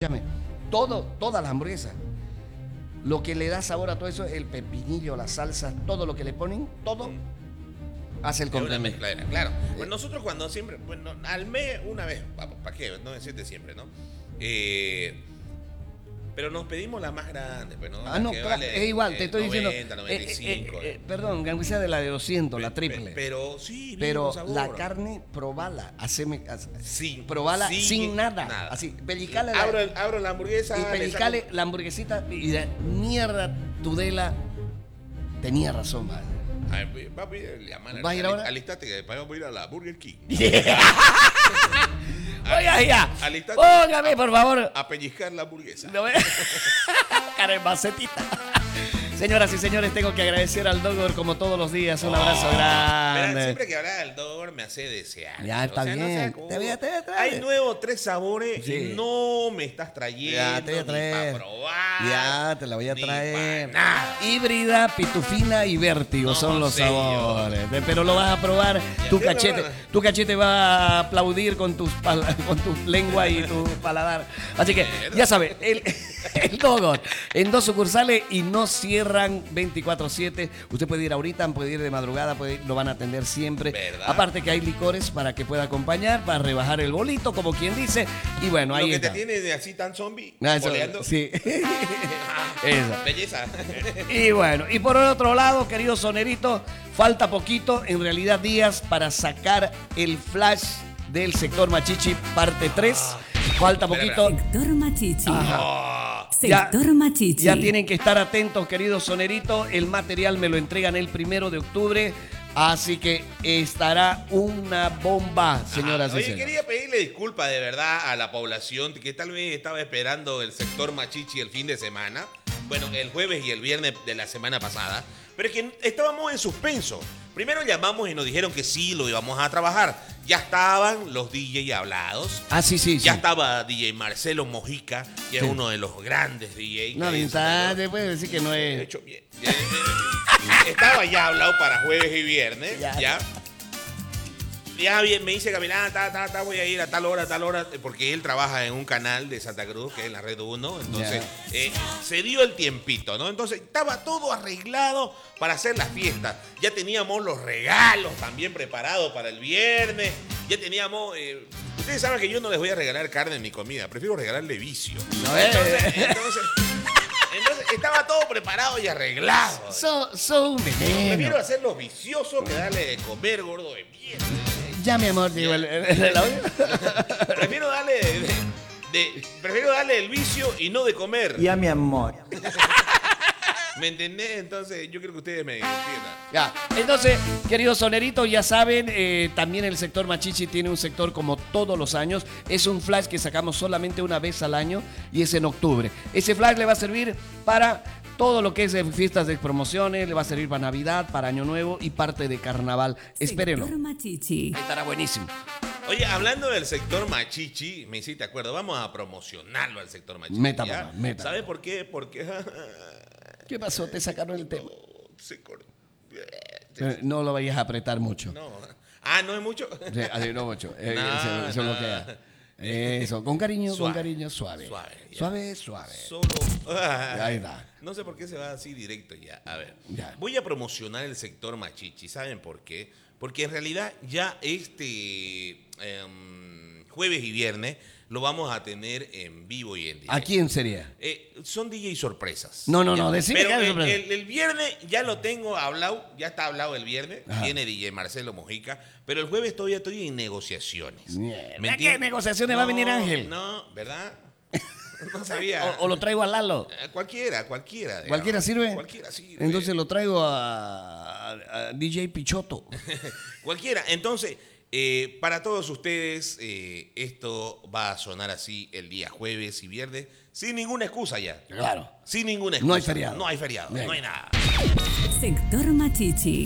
escúchame, todas las hamburguesas. Lo que le da sabor a todo eso es el pepinillo, la salsa, todo lo que le ponen, todo hace el Es una complemento. mezcladera, claro. Pues nosotros cuando siempre, bueno, al mes una vez, ¿para qué? No decirte siempre, ¿no? Pero nos pedimos la más grande, pues, ¿no? Ah, no, que claro, es igual, te estoy 90, diciendo. 95. Perdón, aunque sea de la de 200, la triple. Pero sí, Pero mismo sabor. la carne, probala, Sí, probala sí, sin nada. Así, pellicale abro la hamburguesa. y le pellicale saco- la hamburguesita y de mierda, Tudela tenía razón, madre. A ver, va a ir llamar. ¿Vas a ir ahora? Alistate que vamos a ir a la Burger King. Oiga, ya. Alistate Póngame, por favor. a pellizcar la hamburguesa. No me... Karen Macetita. Señoras y señores, tengo que agradecer al Dogor como todos los días. Un abrazo Mira, grande. siempre que habla del Dogor me hace desear. Ya, está bien. sea como- Te voy a traer. Hay nuevos 3 sabores Sí. y no me estás trayendo Ya te voy a ni traer. para probar. Ya te la voy a ni traer. pa' nada. Híbrida, pitufina y vértigo No son los sé yo. sabores. Pero lo vas a probar. Tu sí, cachete, verdad. tu cachete va a aplaudir con tu lengua y tu paladar. Así que, ya sabes, el Dogor en 2 sucursales y no cierran 24/7. Usted puede ir ahorita, puede ir de madrugada, lo van a atender siempre. ¿Verdad? Aparte que hay licores para que pueda acompañar, para rebajar el bolito, como quien dice. Y bueno, Lo ahí que está. te tiene de así tan zombie, Ah, eso, boleando. sí. Eso. Belleza. Y bueno, y por el otro lado, querido sonerito, falta poquito, en realidad días, para sacar el flash del sector Machichi parte 3. Falta poquito. Sector Machichi. Oh, Sector Machichi. Ya tienen que estar atentos, querido sonerito. El material me lo entregan el 1 de octubre. Así que estará una bomba, señoras y Oye, señores. quería pedirle disculpas de verdad a la población que tal vez estaba esperando el sector Machichi el fin de semana. Bueno, el jueves y el viernes de la semana pasada. Pero es que estábamos en suspenso. Primero llamamos y nos dijeron que sí, lo íbamos a trabajar. Ya estaban los DJ hablados. Ah, sí, sí, Ya sí. estaba DJ Marcelo Mojica, que Sí. es uno de los grandes DJs. No, te puede decir que no He es. hecho bien. Estaba ya hablado para jueves y viernes. Ya. Ya bien, me dice Gavilán, voy a ir a tal hora, porque él trabaja en un canal de Santa Cruz, que es la Red 1, entonces se dio el tiempito, ¿no? Entonces estaba todo arreglado para hacer las fiestas. Ya teníamos los regalos también preparados para el viernes, ya teníamos... ustedes saben que yo no les voy a regalar carne ni comida, prefiero regalarle vicio. No, Entonces, estaba todo preparado y arreglado. Son un veneno. Prefiero hacerlo vicioso que darle de comer, gordo de mierda. Ya, mi amor, digo, el audio. Prefiero darle el vicio y no de comer. Ya, mi amor. ¿Me entendés? Entonces, yo creo que ustedes me entiendan. Ya. Entonces, queridos soneritos, ya saben, también el sector Machichi tiene un sector como todos los años. Es un flash que sacamos solamente una vez al año y es en octubre. Ese flash le va a servir para todo lo que es fiestas de promociones, le va a servir para Navidad, para Año Nuevo y parte de Carnaval. Espérenlo. Sector Machichi. Estará buenísimo. Oye, hablando del sector Machichi, me hiciste acuerdo, vamos a promocionarlo al sector Machichi. Meta, ¿ya? mamá, meta. ¿Sabes por qué? Porque... ¿Qué pasó? Te sacaron el tema. se cortó. No lo vayas a apretar mucho. No. Ah, ¿no es mucho? Sí, así, no mucho. No, se no. bloquea. Eso, con cariño, Suave. suave. Suave, ya. Suave. Solo... Ahí está. No sé por qué se va así directo ya. A ver, Ya. voy a promocionar el sector Machichi. ¿Saben por qué? Porque en realidad ya jueves y viernes lo vamos a tener en vivo y en directo. ¿A quién sería? Son DJ sorpresas. No, Ya. decime Pero que hay el, sorpresa. el viernes ya lo tengo hablado, ya está hablado el viernes. Ajá. Viene DJ Marcelo Mojica, pero el jueves todavía estoy en negociaciones. Mierda, ¿Me ¿qué entiendes? negociaciones va a venir Ángel? No, ¿verdad? No sabía. O lo traigo a Lalo. Cualquiera. ¿Cualquiera sirve? Cualquiera sirve. Entonces lo traigo a DJ Pichoto. Cualquiera. Entonces, para todos ustedes, esto va a sonar así el día jueves y viernes, sin ninguna excusa ya. Claro. Sin ninguna excusa. No hay feriado. No hay feriado, Bien. no hay nada. Sector Machichi.